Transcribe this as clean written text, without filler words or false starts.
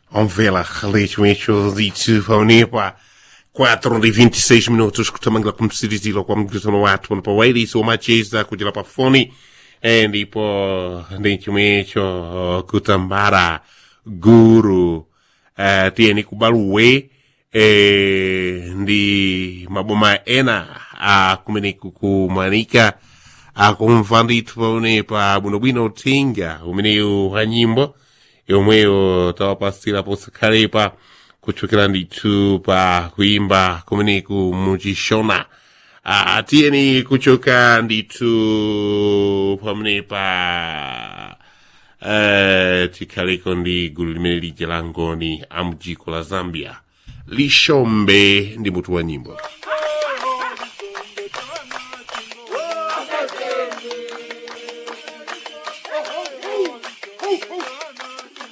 Omvela legitimamente dito pamnepa 4:26 kutamangla kumsirizilo kwa mkutano watu pa waili so macheza kujila pa foni ndipo legitimamente kutambara guru tieni kubaluwe ndi maboma ena kumene kumanika akumvanditu pamnepa bwinobwino tinga umeneyo wa nyimbo yomweyo tawapasira posakharepa kuchokera ndithu pa kuimba kumeneku muchishona tiyeni kuchoka ndithu pamenepa tikhaleko ndi gulu limene lija la ngoni amujiko la Zambia lishombe ndi mutu wa nyimbo.